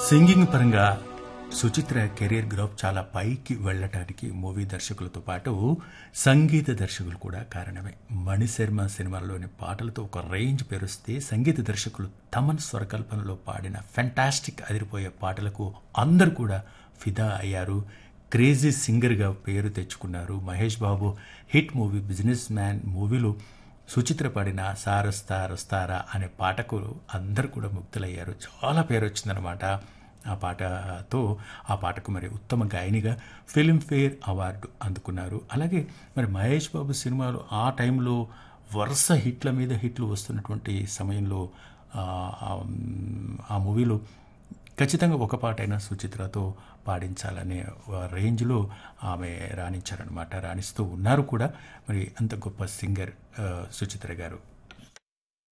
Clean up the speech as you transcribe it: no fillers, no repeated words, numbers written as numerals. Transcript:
Singing పరంగా Suchitra career graph చాలా పైకి వెళ్ళటానికి మూవీ దర్శకులతో పాటు సంగీత దర్శకులు కూడా కారణమే. మణిశర్మ సినిమాల్లోని పాటలతో ఒక రేంజ్ పెరుస్తే సంగీత దర్శకులు తమన్ స్వరకల్పనలో పాడిన ఫెంటాస్టిక్ అదిరిపోయే పాటలకు అందరూ కూడా ఫిదా అయ్యారు. క్రేజీ సింగర్గా పేరు తెచ్చుకున్నారు. Mahesh Babu hit movie business man మూవీలో సుచిత్ర పాడిన సారస్తా రస్తారా అనే పాటకు అందరూ కూడా ముగ్ధులయ్యారు. చాలా పేరు వచ్చిందనమాట ఆ పాటకు మరి ఉత్తమ గాయనిగా ఫిల్మ్ఫేర్ అవార్డు అందుకున్నారు. అలాగే మరి మహేష్ బాబు సినిమాలు ఆ టైంలో వరుస హిట్ల మీద హిట్లు వస్తున్నటువంటి సమయంలో ఆ మూవీలో ఖచ్చితంగా ఒక పాటైనా సుచిత్రతో పాడించాలనే రేంజ్లో ఆమె రాణించారనమాట. రాణిస్తూ ఉన్నారు కూడా. మరి అంత గొప్ప సింగర్ సుచిత్ర గారు.